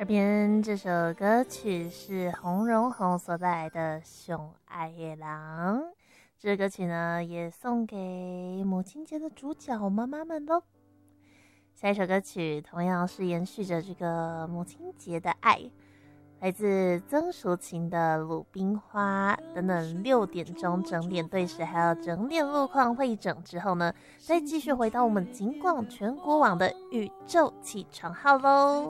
耳边这首歌曲是洪荣宏所带来的《熊爱的狼》，这歌曲呢也送给母亲节的主角妈妈们咯。下一首歌曲同样是延续着这个母亲节的爱，来自曾淑琴的《鲁冰花》。等等6点钟整点对时，还有整点路况会诊之后呢，再继续回到我们警广全国网的宇宙起床号咯。